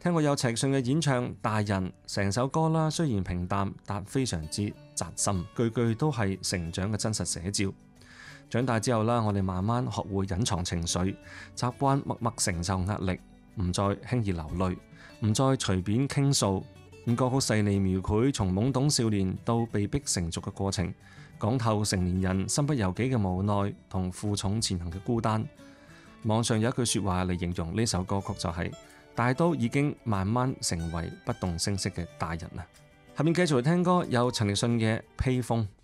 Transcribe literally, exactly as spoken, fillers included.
聽過有陳奕迅嘅演唱《大人》，成首歌啦，雖然平淡，但非常之扎心，句句都係成長嘅真實寫照。長大之後啦，我哋慢慢學會隱藏情緒，習慣默默承受壓力，唔再輕易流淚，唔再隨便傾訴。咁歌曲細膩描繪從懵懂少年到被逼成熟嘅過程，講透成年人身不由己嘅無奈同負重前行嘅孤單。網上有一句說話嚟形容呢首歌曲，就係大都已經慢慢成為不動聲色嘅大人啦。下面繼續嚟聽歌，有陳奕迅嘅《披風》。